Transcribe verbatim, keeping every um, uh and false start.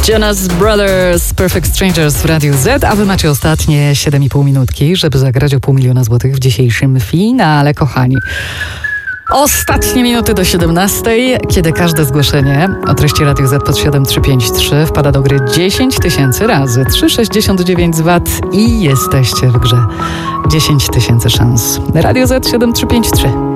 Jonas Brothers, Perfect Strangers w Radiu Z, a wy macie ostatnie siedem i pół minutki, żeby zagrać o pół miliona złotych w dzisiejszym finale, kochani. Ostatnie minuty do siedemnastej, kiedy każde zgłoszenie o treści Radio Z pod siedem trzy pięć trzy wpada do gry dziesięć tysięcy razy. trzy sześćdziesiąt dziewięć z wat i jesteście w grze. dziesięć tysięcy szans. Radio Z siedem trzy pięć trzy.